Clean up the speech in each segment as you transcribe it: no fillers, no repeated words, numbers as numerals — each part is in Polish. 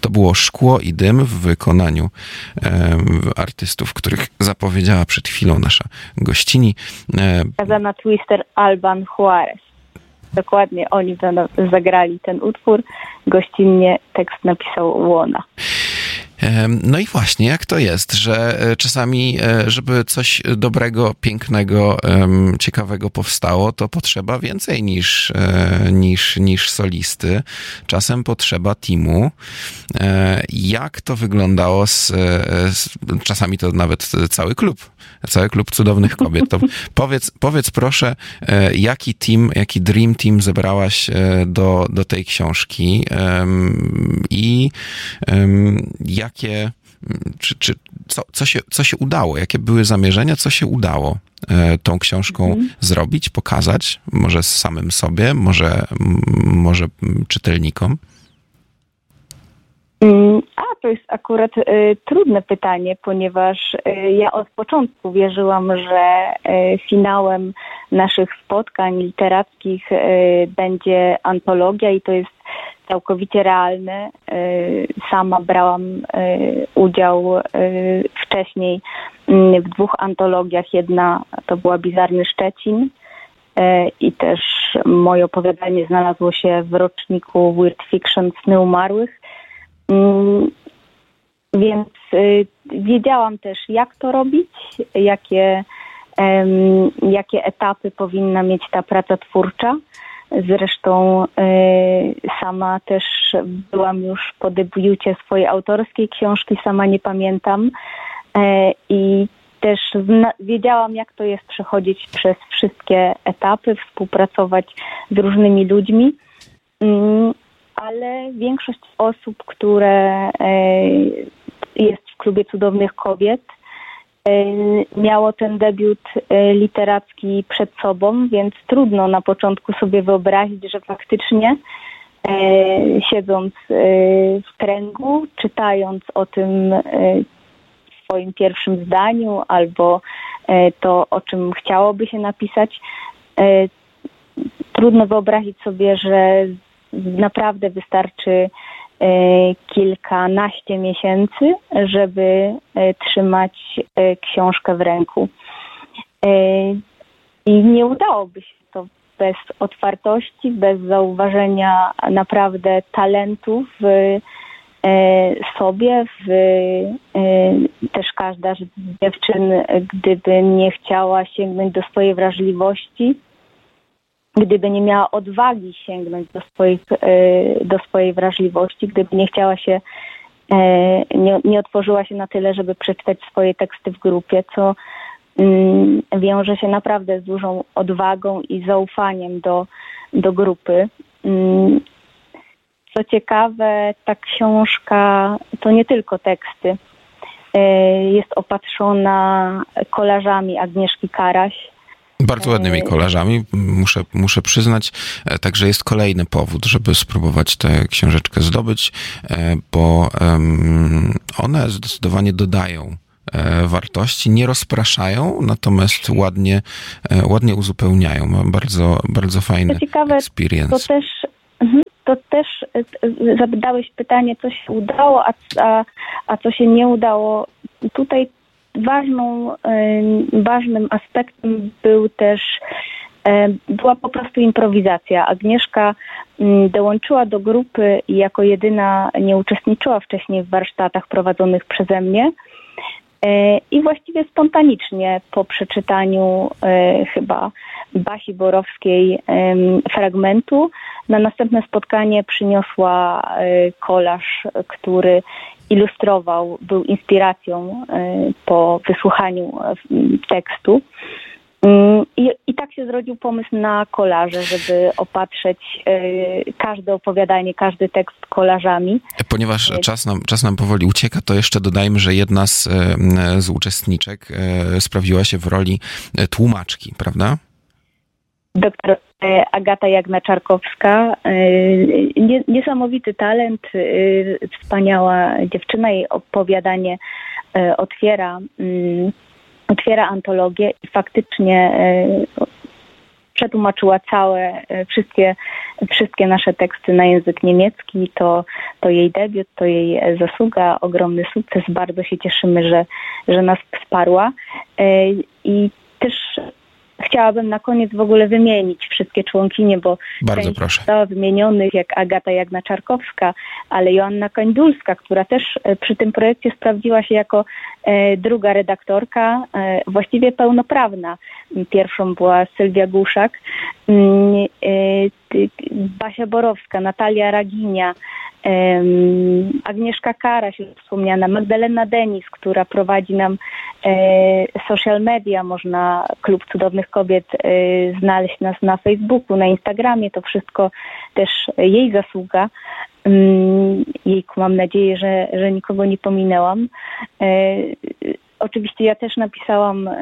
To było Szkło i dym w wykonaniu artystów, których zapowiedziała przed chwilą nasza gościni. Kazana Twister, Alban Juarez. Dokładnie oni zagrali ten utwór. Gościnnie tekst napisał Łona. No i właśnie, jak to jest, że czasami, żeby coś dobrego, pięknego, ciekawego powstało, to potrzeba więcej niż solisty. Czasem potrzeba teamu. Jak to wyglądało czasami to nawet cały klub cudownych kobiet. To powiedz proszę, jaki dream team zebrałaś do tej książki i co się udało? Jakie były zamierzenia? Co się udało tą książką zrobić, pokazać? Może samym sobie, może czytelnikom? To jest akurat trudne pytanie, ponieważ ja od początku wierzyłam, że finałem naszych spotkań literackich będzie antologia i to jest całkowicie realne. Sama brałam udział wcześniej w 2 antologiach. Jedna to była Bizarny Szczecin i też moje opowiadanie znalazło się w roczniku Weird Fiction Sny Umarłych. Więc wiedziałam też, jak to robić, jakie etapy powinna mieć ta praca twórcza. Zresztą sama też byłam już po debiucie swojej autorskiej książki, sama nie pamiętam. I też wiedziałam, jak to jest przechodzić przez wszystkie etapy, współpracować z różnymi ludźmi. Ale większość osób, które jest w Klubie Cudownych Kobiet, miało ten debiut literacki przed sobą, więc trudno na początku sobie wyobrazić, że faktycznie siedząc w kręgu, czytając o tym w swoim pierwszym zdaniu albo to, o czym chciałoby się napisać, trudno wyobrazić sobie, że naprawdę wystarczy kilkanaście miesięcy, żeby trzymać książkę w ręku. I nie udałoby się to bez otwartości, bez zauważenia naprawdę talentu w sobie. Też każda z dziewczyn, gdyby nie chciała sięgnąć do swojej wrażliwości, gdyby nie miała odwagi sięgnąć do swojej wrażliwości, gdyby nie chciała się, nie otworzyła się na tyle, żeby przeczytać swoje teksty w grupie, co wiąże się naprawdę z dużą odwagą i zaufaniem do grupy. Co ciekawe, ta książka to nie tylko teksty. Jest opatrzona kolażami Agnieszki Karaś. Bardzo ładnymi kolażami, muszę przyznać. Także jest kolejny powód, żeby spróbować tę książeczkę zdobyć, bo one zdecydowanie dodają wartości, nie rozpraszają, natomiast ładnie uzupełniają. Mam bardzo fajny experience. To też zadałeś pytanie, co się udało, a co się nie udało. Tutaj ważnym aspektem była po prostu improwizacja. Agnieszka dołączyła do grupy i jako jedyna nie uczestniczyła wcześniej w warsztatach prowadzonych przeze mnie i właściwie spontanicznie po przeczytaniu chyba Basi Borowskiej fragmentu na następne spotkanie przyniosła kolaż, który był inspiracją po wysłuchaniu tekstu. I tak się zrodził pomysł na kolaże, żeby opatrzeć każde opowiadanie, każdy tekst kolażami. Ponieważ czas nam powoli ucieka, to jeszcze dodajmy, że jedna z uczestniczek sprawdziła się w roli tłumaczki, prawda? Doktor Agata Jagna-Czarkowska. Niesamowity talent, wspaniała dziewczyna. Jej opowiadanie otwiera antologię i faktycznie przetłumaczyła wszystkie nasze teksty na język niemiecki. To jej debiut, to jej zasługa, ogromny sukces. Bardzo się cieszymy, że nas wsparła. I też chciałabym na koniec w ogóle wymienić wszystkie członkinie, bo bardzo proszę. Została wymienionych jak Agata Jagna-Czarkowska, ale Joanna Kańdulska, która też przy tym projekcie sprawdziła się jako druga redaktorka, właściwie pełnoprawna. Pierwszą była Sylwia Głuszak, Basia Borowska, Natalia Raginia, Agnieszka Karaś, już wspomniana, Magdalena Denis, która prowadzi nam social media, można Klub Cudownych Kobiet znaleźć nas na Facebooku, na Instagramie, to wszystko też jej zasługa. Jejku, mam nadzieję, że nikogo nie pominęłam. Oczywiście ja też napisałam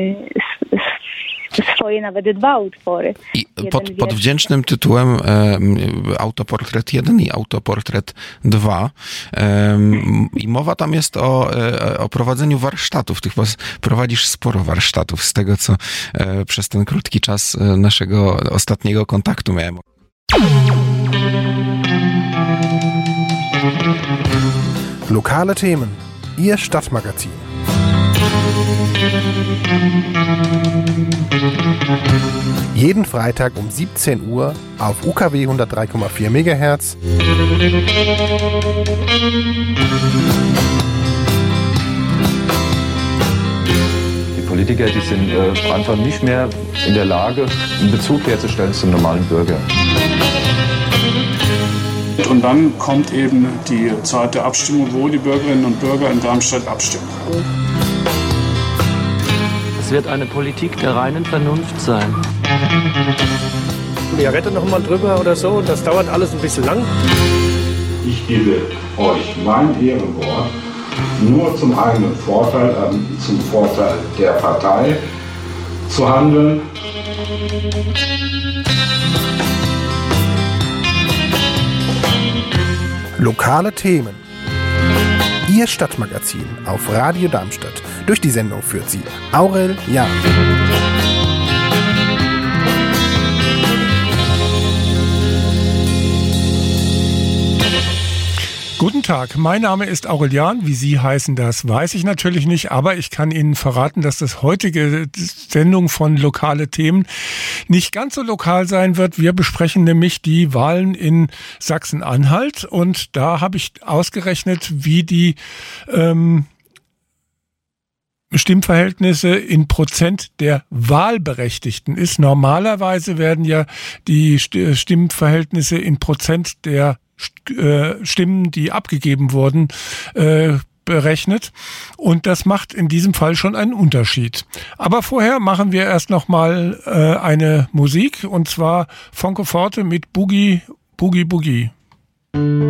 swoje nawet 2 utwory. I pod wdzięcznym tytułem Autoportret 1 i Autoportret 2. I mowa tam jest o prowadzeniu warsztatów. Ty chyba prowadzisz sporo warsztatów z tego, co przez ten krótki czas naszego ostatniego kontaktu miałem. Lokale Themen. Ihr Stadtmagazin. Jeden Freitag um 17 Uhr auf UKW 103,4 MHz. Die Politiker, die sind einfach nicht mehr in der Lage, einen Bezug herzustellen zum normalen Bürger. Und dann kommt eben die Zeit der Abstimmung, wo die Bürgerinnen und Bürger in Darmstadt abstimmen. Es wird eine Politik der reinen Vernunft sein. Wir retten noch mal drüber oder so und das dauert alles ein bisschen lang. Ich gebe euch mein Ehrenwort, nur zum eigenen Vorteil, zum Vorteil der Partei zu handeln. Lokale Themen. Ihr Stadtmagazin auf Radio Darmstadt. Durch die Sendung führt sie Aurel Jahn. Guten Tag, mein Name ist Aurel Jahn. Wie Sie heißen, das weiß ich natürlich nicht, aber ich kann Ihnen verraten, dass das heutige Sendung von Lokale Themen nicht ganz so lokal sein wird. Wir besprechen nämlich die Wahlen in Sachsen-Anhalt und da habe ich ausgerechnet, wie die Stimmverhältnisse in Prozent der Wahlberechtigten ist. Normalerweise werden ja die Stimmverhältnisse in Prozent der Stimmen, die abgegeben wurden, berechnet. Und das macht in diesem Fall schon einen Unterschied. Aber vorher machen wir erst noch mal eine Musik, und zwar Fonke Forte mit Boogie Boogie Boogie.